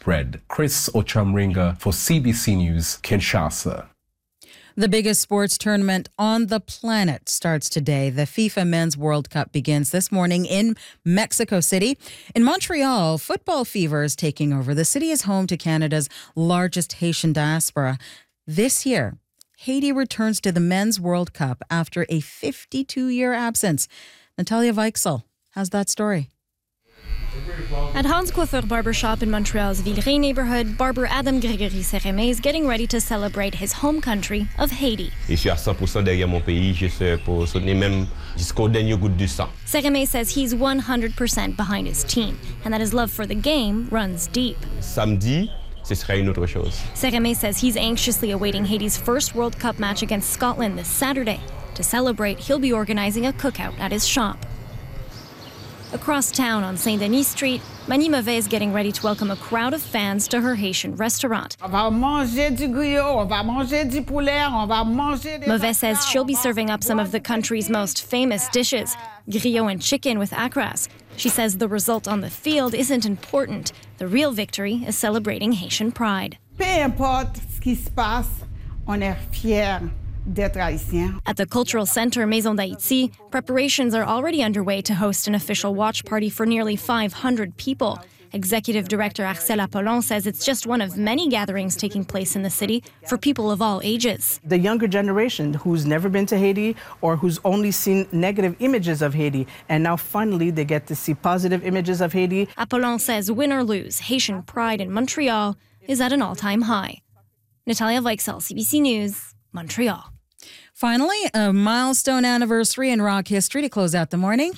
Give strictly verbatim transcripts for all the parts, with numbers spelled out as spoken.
thread. Chris Ochamringa for C B C News, Kinshasa. The biggest sports tournament on the planet starts today. The FIFA Men's World Cup begins this morning in Mexico City. In Montreal, football fever is taking over. The city is home to Canada's largest Haitian diaspora. This year, Haiti returns to the Men's World Cup after a fifty-two-year absence. Natalia Weichsel has that story. At Hans Coiffeur Barbershop in Montreal's Villeray neighborhood, barber Adam Grégory Sérémé is getting ready to celebrate his home country of Haiti. Je suis à cent pour cent derrière mon pays, je suis pour soutenir même jusqu'au dernier goutte du sang. Sérémé says he's one hundred percent behind his team and that his love for the game runs deep. Samedi, ce sera une autre chose. Sérémé says he's anxiously awaiting Haiti's first World Cup match against Scotland this Saturday. To celebrate, he'll be organizing a cookout at his shop. Across town on Saint Denis Street, Mani Mauvais is getting ready to welcome a crowd of fans to her Haitian restaurant. Mauvais says she'll be serving up some of the country's most famous dishes, griot and chicken with acras. She says the result on the field isn't important. The real victory is celebrating Haitian pride. Peu importe ce qui se passe, on est fiers. At the Cultural Center Maison d'Haïti, preparations are already underway to host an official watch party for nearly five hundred people. Executive Director Arcel Apollon says it's just one of many gatherings taking place in the city for people of all ages. The younger generation who's never been to Haiti or who's only seen negative images of Haiti, and now finally they get to see positive images of Haiti. Apollon says win or lose, Haitian pride in Montreal is at an all-time high. Natalia Weichsel, C B C News, Montreal. Finally, a milestone anniversary in rock history to close out the morning.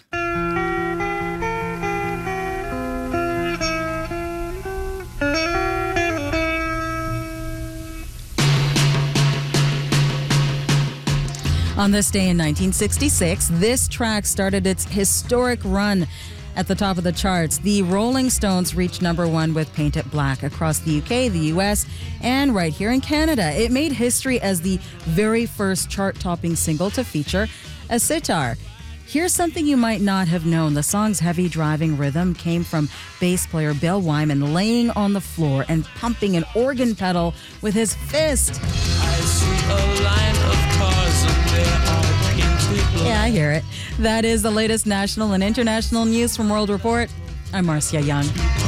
On this day in nineteen sixty-six, this track started its historic run at the top of the charts. The Rolling Stones reached number one with Paint It Black across the U K, the U S, and right here in Canada. It made history as the very first chart-topping single to feature a sitar. Here's something you might not have known. The song's heavy driving rhythm came from bass player Bill Wyman laying on the floor and pumping an organ pedal with his fist. I see a line of cars and they are painted black. Yeah, I hear it. That is the latest national and international news from World Report. I'm Marcia Young.